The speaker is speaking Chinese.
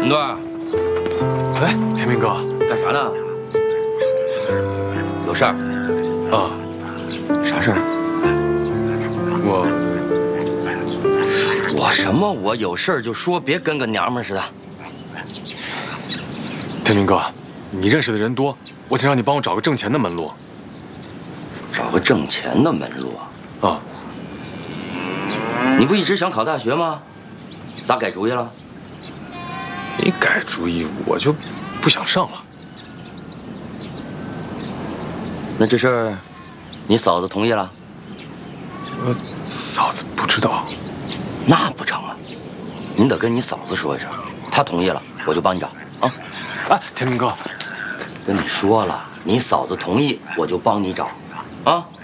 文端， 哎，天明哥， 干啥呢？有事儿？ 啊， 啥事儿？我什么？我有事儿就说，别跟个娘们似的。 天明哥，你认识的人多，我想让你帮我找个挣钱的门路。 找个挣钱的门路啊？ 你不一直想考大学吗？咋改主意了？ 你改主意，我就不想上了。 那这事儿，你嫂子同意了？ 我嫂子不知道。 那不成啊！你得跟你嫂子说一声，她同意了，我就帮你找啊。 哎，天明哥， 跟你说了，你嫂子同意，我就帮你找，啊。